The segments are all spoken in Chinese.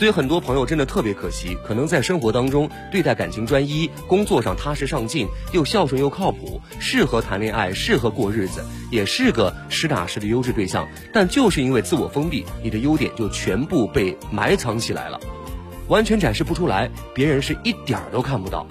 所以很多朋友真的特别可惜，可能在生活当中对待感情专一，工作上踏实上进，又孝顺又靠谱，适合谈恋爱，适合过日子，也是个实打实的优质对象，但就是因为自我封闭，你的优点就全部被埋藏起来了，完全展示不出来，别人是一点儿都看不到。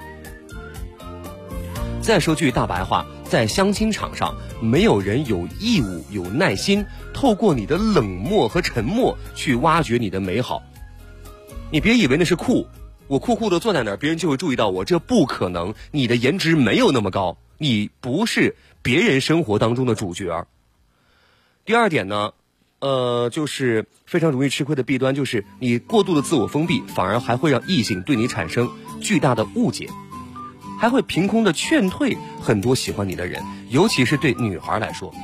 再说句大白话，在相亲场上，没有人有义务有耐心透过你的冷漠和沉默去挖掘你的美好。你别以为那是酷，我酷酷的坐在那儿，别人就会注意到我，这不可能，你的颜值没有那么高，你不是别人生活当中的主角。第二点呢，就是非常容易吃亏的弊端，就是你过度的自我封闭，反而还会让异性对你产生巨大的误解，还会凭空的劝退很多喜欢你的人，尤其是对女孩来说。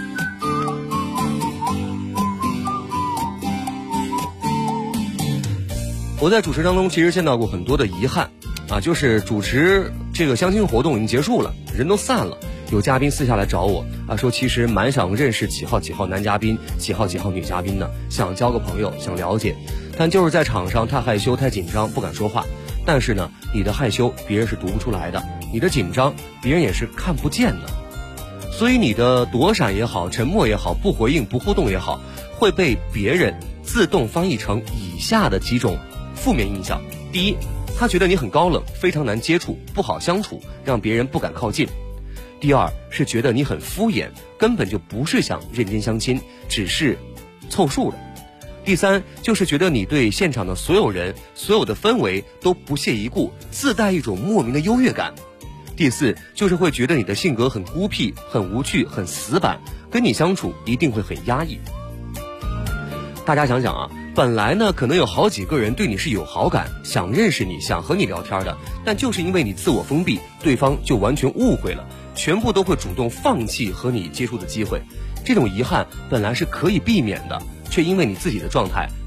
我在主持当中其实见到过很多的遗憾啊，就是主持这个相亲活动已经结束了，人都散了，有嘉宾私下来找我啊，说其实蛮想认识几号几号男嘉宾，几号几号女嘉宾的，想交个朋友，想了解，但就是在场上太害羞太紧张，不敢说话。但是呢，你的害羞别人是读不出来的，你的紧张别人也是看不见的，所以你的躲闪也好，沉默也好，不回应不互动也好，会被别人自动翻译成以下的几种负面印象。第一，他觉得你很高冷，非常难接触，不好相处，让别人不敢靠近。第二，是觉得你很敷衍，根本就不是想认真相亲，只是凑数的。第三，就是觉得你对现场的所有人，所有的氛围都不屑一顾，自带一种莫名的优越感。第四，就是会觉得你的性格很孤僻，很无趣，很死板，跟你相处一定会很压抑。大家想想啊，本来呢可能有好几个人对你是有好感，想认识你，想和你聊天的，但就是因为你自我封闭，对方就完全误会了，全部都会主动放弃和你接触的机会。这种遗憾本来是可以避免的，却因为你自己的状态